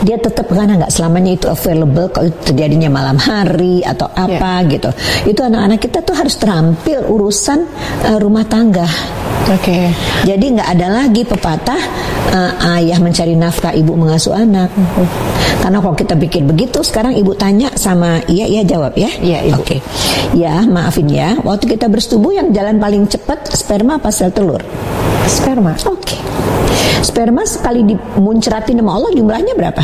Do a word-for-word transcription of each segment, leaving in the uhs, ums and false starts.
dia tetap karena nggak selamanya itu available, kalau terjadinya malam hari atau apa yeah. gitu. Itu anak-anak kita tuh harus terampil urusan uh, rumah tangga. Oke. Okay. Jadi nggak ada lagi pepatah uh, ayah mencari nafkah, ibu mengasuh anak. Uh-huh. Karena kalau kita pikir begitu, sekarang ibu tanya sama iya iya jawab ya. Iya ibu. Oke. Okay. Ya maafin ya. Waktu kita bersetubuh yang jalan paling cepat sperma apa sel telur? Sperma. Oke. Okay. Sperma sekali dimuncratin sama Allah jumlahnya berapa?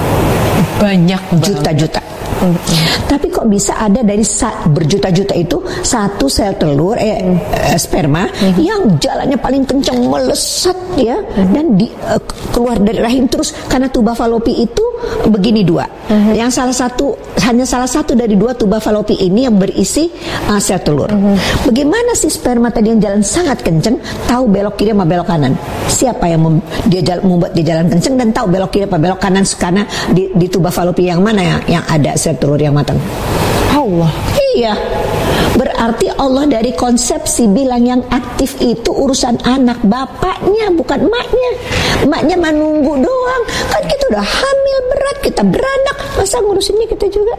Banyak banget. Juta-juta. Mm-hmm. Tapi kok bisa ada dari sa- berjuta-juta itu satu sel telur eh, eh sperma mm-hmm. yang jalannya paling kencang melesat ya mm-hmm. dan di, uh, keluar dari rahim terus, karena tuba falopi itu begini dua. Mm-hmm. Yang salah satu hanya salah satu dari dua tuba falopi ini yang berisi uh, sel telur. Mm-hmm. Bagaimana si sperma tadi yang jalan sangat kencang tahu belok kiri sama belok kanan? Siapa yang mem- dia jala- membuat dia jalan kencang dan tahu belok kiri apa belok kanan, karena di, di tuba falopi yang mana ya yang ada sel telur yang matang? Allah. Iya. Berarti Allah dari konsepsi bilang yang aktif itu urusan anak, bapaknya bukan emaknya. Emaknya menunggu doang. Kan kita udah hamil berat, kita beranak, masa ngurusinnya kita juga?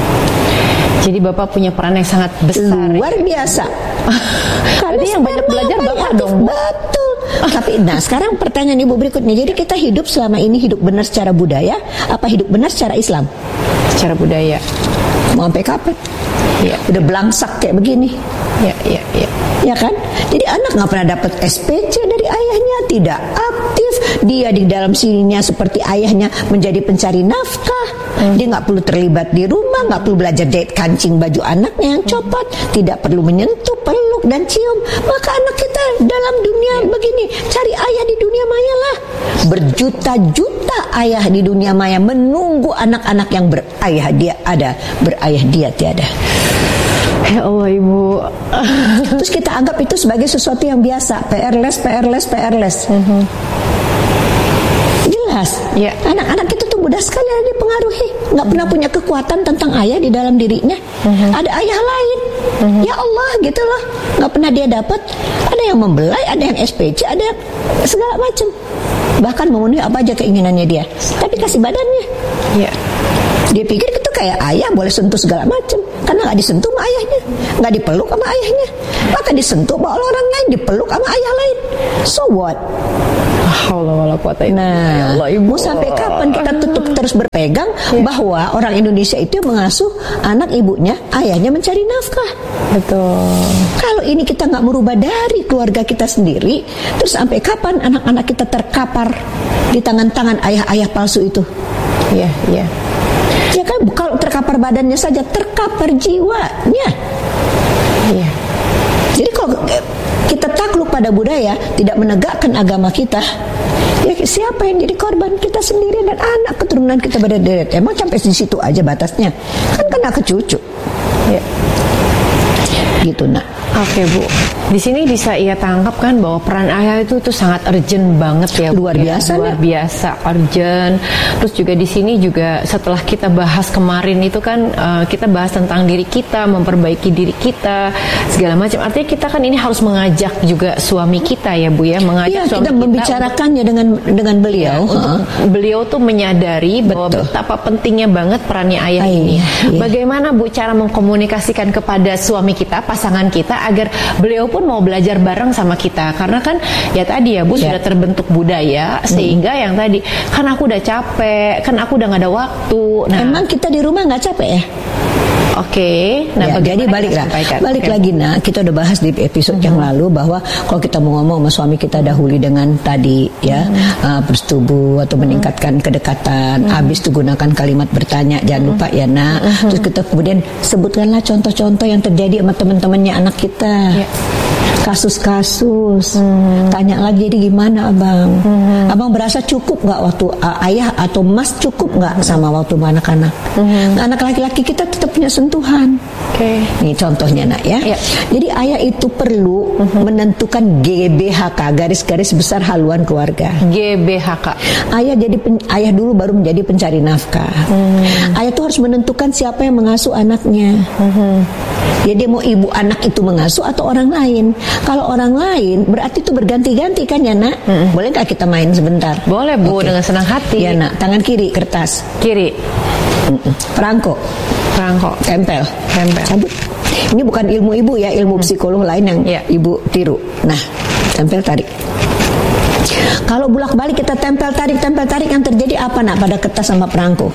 Jadi Bapak punya peran yang sangat besar. Luar ya? Biasa. Karena yang banyak belajar Bapak dong. Betul. Tapi nah sekarang pertanyaan Ibu berikutnya. Jadi kita hidup selama ini hidup benar secara budaya apa hidup benar secara Islam? Secara budaya. Mau sampai kapan? Ya. Udah belangsak kayak begini. Ya, ya, ya. Ya kan? Jadi anak nggak pernah dapat S P C dari ayahnya, tidak aktif. Dia di dalam sininya seperti ayahnya menjadi pencari nafkah. Hmm. Dia nggak perlu terlibat di rumah, nggak perlu belajar jahit kancing baju anaknya yang copot, hmm. tidak perlu menyentuh, peluk dan cium. Maka anak kita dalam dunia ya. Begini, cari ayah di dunia maya lah. Berjuta-juta ayah di dunia maya menunggu anak-anak yang berayah dia ada, berayah dia tiada. Ya Allah Ibu. Terus kita anggap itu sebagai sesuatu yang biasa. P R les, P R les, P R les. Mm-hmm. Jelas ya. Anak-anak kita tuh mudah sekali dipengaruhi. Gak pernah punya kekuatan tentang ayah di dalam dirinya. Mm-hmm. Ada ayah lain. Mm-hmm. Ya Allah gitu loh. Gak pernah dia dapat. Ada yang membelai, ada yang S P C, ada yang segala macam. Bahkan memenuhi apa aja keinginannya dia. Tapi kasih badannya. Ya. Dia pikir itu kayak ayah, boleh sentuh segala macam. Karena gak disentuh sama ayahnya, gak dipeluk sama ayahnya. Maka disentuh sama orang lain, dipeluk sama ayah lain. So what? Nah, Allah, Ibu. Sampai kapan kita tutup terus berpegang ya. Bahwa orang Indonesia itu mengasuh anak ibunya, ayahnya mencari nafkah. Betul. Kalau ini kita nggak merubah dari keluarga kita sendiri, terus sampai kapan anak-anak kita terkapar di tangan-tangan ayah-ayah palsu itu? Iya, iya. Ya kan, kalau terkapar badannya saja, terkapar jiwanya. Iya. Jadi kalau kita takluk pada budaya, tidak menegakkan agama kita, ya siapa yang jadi korban? Kita sendiri dan anak keturunan kita berderet. Emang sampai di situ aja batasnya? Kan kena ke cucu. Ya. Gitu nak. Oke Bu, di sini bisa ia tangkap kan bahwa peran ayah itu tuh sangat urgent banget ya. Luar Bu, biasa, ya? Luar biasa urgent. Terus juga di sini juga setelah kita bahas kemarin itu kan uh, kita bahas tentang diri kita, memperbaiki diri kita segala macam. Artinya kita kan ini harus mengajak juga suami kita ya Bu ya, mengajak ya, suami kita membicarakannya untuk, dengan dengan beliau. Ya, untuk beliau tuh menyadari bahwa Betul. Betapa pentingnya banget perannya ayah Ay, ini. Iya. Bagaimana Bu cara mengkomunikasikan kepada suami kita, pasangan kita, agar beliau pun mau belajar bareng sama kita, karena kan ya tadi ya Bu ya. Sudah terbentuk budaya sehingga hmm. yang tadi kan aku udah capek, kan aku udah nggak ada waktu. Nah, emang kita di rumah nggak capek ya? Oke, okay. Nah ya, jadi balik lah, balik okay. lagi nah kita udah bahas di episode uh-huh. yang lalu bahwa kalau kita mau ngomong sama suami kita dahuli dengan tadi ya uh-huh. uh, bersetubuh atau meningkatkan kedekatan, uh-huh. habis itu gunakan kalimat bertanya, jangan uh-huh. lupa ya nak, uh-huh. terus kita kemudian sebutkanlah contoh-contoh yang terjadi sama teman-temannya anak kita. Yeah. Kasus-kasus hmm. tanya lagi, jadi gimana abang hmm. abang berasa cukup gak waktu uh, ayah atau mas cukup gak sama waktu anak-anak hmm. anak laki-laki kita tetap punya sentuhan. Okay. Nih contohnya nak ya yeah. Jadi ayah itu perlu hmm. menentukan G B H K, garis-garis besar haluan keluarga. G B H K, ayah jadi pen, ayah dulu baru menjadi pencari nafkah. hmm. Ayah tuh harus menentukan siapa yang mengasuh anaknya. hmm. Ya dia mau ibu anak itu mengasuh atau orang lain. Kalau orang lain berarti itu berganti-ganti kan ya nak? Hmm. Boleh nggak kita main sebentar? Boleh Bu, okay. Dengan senang hati. Ya nak, tangan kiri kertas. Kiri. Mm-mm. Perangko. Perangko. Tempel. Tempel. Cabut. Ini bukan ilmu ibu ya, ilmu hmm. psikolog lain yang yeah. ibu tiru. Nah, tempel tarik. Kalau bolak-balik kita tempel tarik tempel tarik, yang terjadi apa nak pada kertas sama perangko?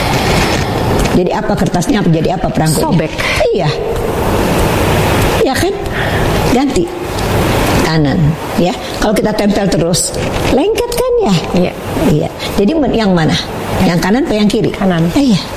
Jadi apa kertasnya? Apa jadi apa perangkonya? Sobek. Iya. Ya kan? Ganti kanan, ya. Kalau kita tempel terus, lengket kan ya? Iya. Iya. Jadi yang mana? Yang kanan atau yang kiri? Kanan. Eh, iya.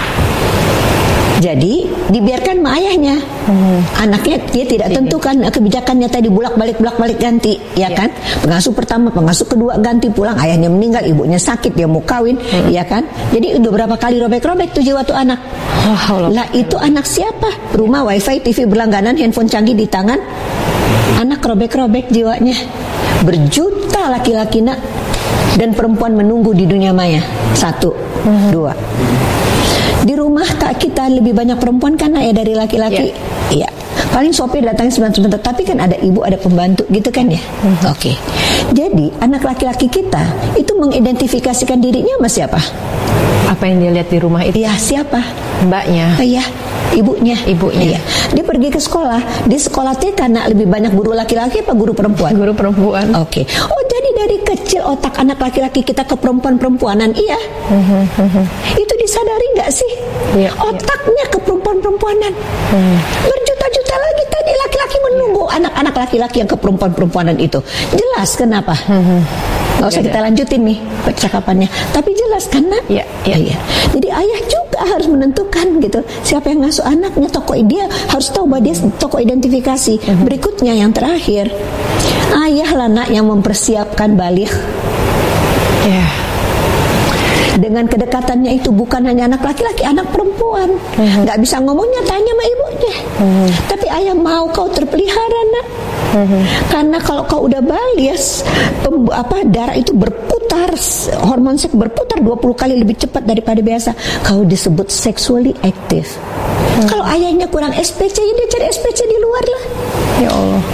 Jadi dibiarkan sama ayahnya. Hmm. Anaknya dia tidak tentukan kebijakannya tadi, bolak balik bolak balik ganti, ya, ya kan? Pengasuh pertama, pengasuh kedua ganti, pulang ayahnya meninggal, ibunya sakit, dia mau kawin, hmm. ya kan? Jadi udah berapa kali robek-robek tuh jiwa tuh anak. Oh, lah itu anak siapa? Rumah, wifi, T V berlangganan, handphone canggih di tangan, anak robek-robek jiwanya. Berjuta laki-laki nak dan perempuan menunggu di dunia maya. Satu, hmm. dua. Di rumah kak kita lebih banyak perempuan kan ya dari laki-laki. Iya. Yeah. Paling sopir datang sebentar-sebentar, tapi kan ada ibu, ada pembantu gitu kan ya. Mm-hmm. Oke. Okay. Jadi anak laki-laki kita itu mengidentifikasikan dirinya sama siapa? Apa yang dia lihat di rumah itu? Iya, siapa? Mbaknya. Iya. Ibunya, ibunya. Iya. Dia pergi ke sekolah. Di sekolah T K nak lebih banyak guru laki-laki apa guru perempuan? Guru perempuan. Oke. Okay. Oh, jadi dari kecil otak anak laki-laki kita ke perempuan-perempuanan, iya. Uh-huh. Itu disadari nggak sih? Yeah, otaknya yeah. ke perempuan-perempuanan. Hmm. Berjuta-juta lagi tadi laki-laki menunggu yeah. anak-anak laki-laki yang ke perempuan-perempuanan itu. Jelas kenapa? Uh-huh. Nggak usah kita lanjutin nih percakapannya. Tapi jelas karena yeah, yeah. iya. Jadi ayah juga harus menentukan gitu siapa yang ngasuh anaknya. Tokoh dia harus tahu bahwa dia tokoh identifikasi. Uh-huh. Berikutnya yang terakhir, ayah lah nak yang mempersiapkan balik. Ya. Yeah. Dengan kedekatannya itu bukan hanya anak laki-laki, anak perempuan. Uh-huh. Nggak bisa ngomongnya, tanya sama ibunya. Uh-huh. Tapi ayah mau kau terpelihara nak. Uh-huh. Karena kalau kau udah balias, pem, apa darah itu berputar, hormon seks berputar dua puluh kali lebih cepat daripada biasa. Kau disebut sexually active. Uh-huh. Kalau ayahnya kurang S P C, dia cari S P C di luar lah. Ya Allah.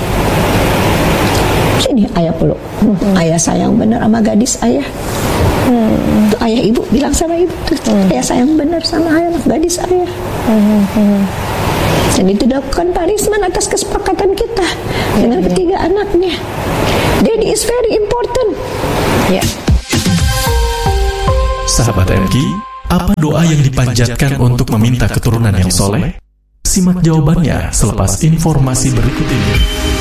Sini ayah peluk. Hmm. Ayah sayang benar sama gadis ayah. Hmm. Tuh ayah ibu bilang sama ibu tuh, hmm. ayah sayang benar sama ayah gadis ayah. Hmm. Hmm. Dan itu dilakukan punishment atas kesepakatan kita yeah, dengan yeah. ketiga anaknya. Daddy is very important. Ya. Yeah. Sahabat M K, apa doa yang dipanjatkan untuk meminta keturunan yang soleh? Simak jawabannya selepas informasi berikut ini.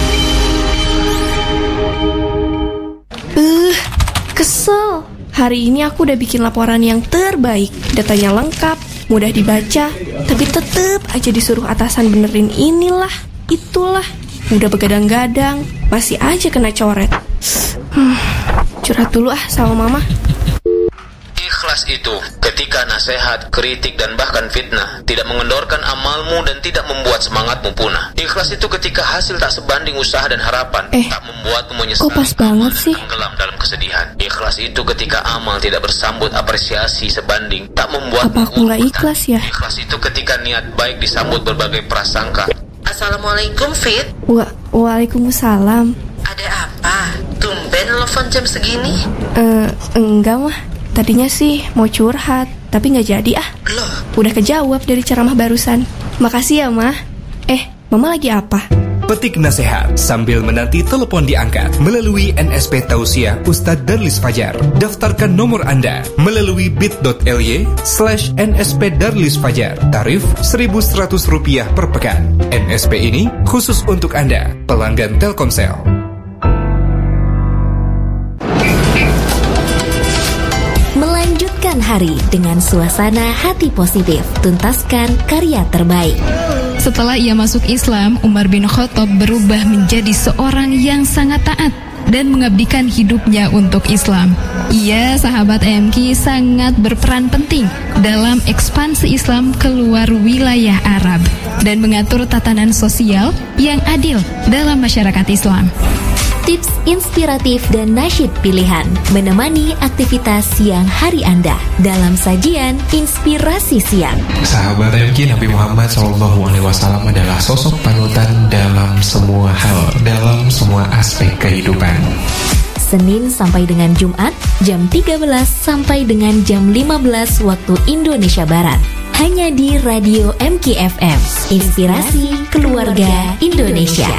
Uh, kesel. Hari ini aku udah bikin laporan yang terbaik. Datanya lengkap, mudah dibaca, tapi tetep aja disuruh atasan benerin inilah, itulah. Udah begadang-gadang, masih aja kena coret. Hmm, curhat dulu ah sama mama. Ikhlas itu ketika nasihat, kritik, dan bahkan fitnah tidak mengendorkan amalmu dan tidak membuat semangatmu punah. Ikhlas itu ketika hasil tak sebanding usaha dan harapan, eh, tak membuatmu menyesal, kok pas banget sih? Tenggelam dalam kesedihan. Ikhlas itu ketika amal tidak bersambut apresiasi sebanding, tak membuat. Apa aku nggak ikhlas ya? Ikhlas itu ketika niat baik disambut berbagai prasangka. Assalamualaikum Fit. Wa Waalaikumsalam. Ada apa? Tumben telepon jam segini? Eh, uh, enggak mah. Tadinya sih mau curhat, tapi nggak jadi ah. Loh? Udah kejawab dari ceramah barusan. Makasih ya, Mah. Eh, Mama lagi apa? Petik nasihat sambil menanti telepon diangkat melalui N S P Tausiah Ustadz Darlis Fajar. Daftarkan nomor Anda melalui bit.ly slash nsp Darlis Fajar. Tarif seribu seratus rupiah per pekan. N S P ini khusus untuk Anda, pelanggan Telkomsel. Melanjutkan hari dengan suasana hati positif, tuntaskan karya terbaik. Setelah ia masuk Islam, Umar bin Khattab berubah menjadi seorang yang sangat taat dan mengabdikan hidupnya untuk Islam. Ia, sahabat M K, sangat berperan penting dalam ekspansi Islam keluar wilayah Arab dan mengatur tatanan sosial yang adil dalam masyarakat Islam. tips inspiratif dan nasyid pilihan menemani aktivitas siang hari Anda dalam sajian Inspirasi Siang. Sahabat M K, Nabi Muhammad shallallahu alaihi wasallam adalah sosok panutan dalam semua hal, dalam semua aspek kehidupan. Senin sampai dengan Jumat jam tiga belas sampai dengan jam lima belas waktu Indonesia Barat. Hanya di Radio M K F M, Inspirasi Keluarga Indonesia.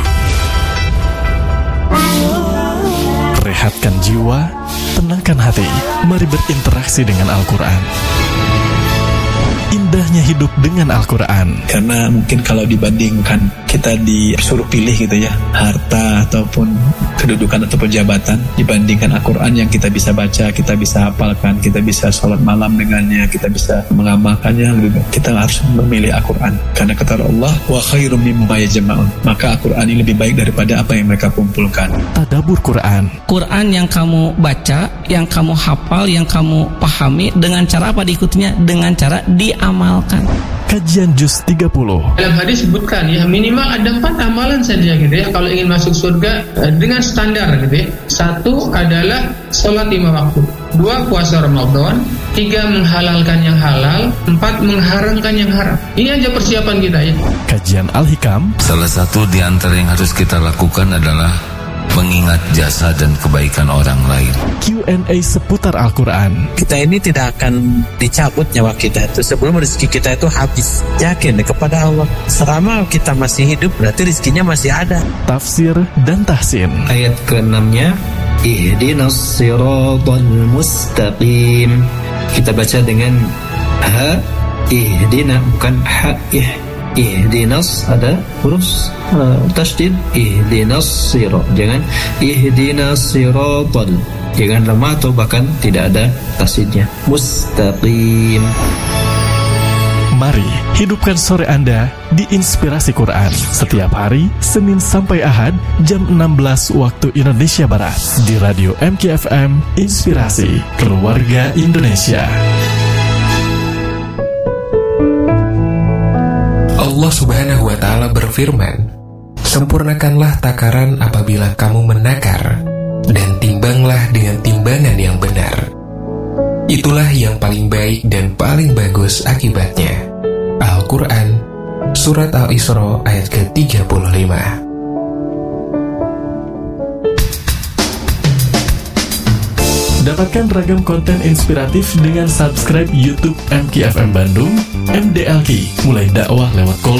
Rehatkan jiwa, tenangkan hati. Mari berinteraksi dengan Al-Quran. Indahnya hidup dengan Al-Quran. Karena mungkin kalau dibandingkan kita disuruh pilih gitu ya, harta ataupun kedudukan ataupun jabatan, dibandingkan Al-Quran yang kita bisa baca, kita bisa hafalkan, kita bisa sholat malam dengannya, kita bisa mengamalkannya, lebih baik kita harus memilih Al-Quran. Karena kata Allah, wa khairum mimma yajma'un, maka Al-Quran ini lebih baik daripada apa yang mereka kumpulkan. Tadabbur Quran. Quran yang kamu baca, yang kamu hafal, yang kamu pahami, dengan cara apa diikutinya? Dengan cara diamalkan. Kajian Juz tiga puluh. Dalam hadis sebutkan ya, minimal ada empat amalan saja gitu ya kalau ingin masuk surga dengan standar gitu ya. Satu adalah sholat lima waktu, dua puasa Ramadan, tiga menghalalkan yang halal, empat mengharamkan yang haram. Ini aja persiapan kita ya. Kajian Al-Hikam. Salah satu di antara yang harus kita lakukan adalah mengingat jasa dan kebaikan orang lain. Q and A seputar Al-Quran. Kita ini tidak akan dicabut nyawa kita itu sebelum rezeki kita itu habis. Yakin kepada Allah, selama kita masih hidup berarti rezekinya masih ada. Tafsir dan tahsin. Ayat keenamnya, ihdinas siratal mustaqim. Kita baca dengan ha, ihdina, bukan ha, ih. Ihdinas ada huruf uh, tasydid, ihdinas sirat, jangan ihdinas siratal, jangan lemah atau bahkan tidak ada tasydidnya. Mustaqim. Mari hidupkan sore Anda di Inspirasi Quran setiap hari Senin sampai Ahad jam enam belas waktu Indonesia Barat di Radio M K F M, Inspirasi Keluarga Indonesia. Allah Subhanahu wa Ta'ala berfirman, sempurnakanlah takaran apabila kamu menakar, dan timbanglah dengan timbangan yang benar. Itulah yang paling baik dan paling bagus akibatnya. Al-Quran, Surat Al-Isra ayat ke tiga puluh lima. Dapatkan ragam konten inspiratif dengan subscribe YouTube M K F M Bandung, M D L K, mulai dakwah lewat call